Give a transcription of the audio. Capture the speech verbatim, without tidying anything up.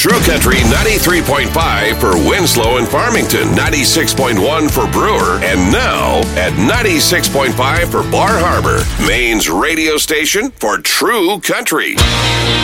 True Country ninety-three point five for Winslow and Farmington, ninety-six point one for Brewer, and now at ninety-six point five for Bar Harbor, Maine's radio station for True Country.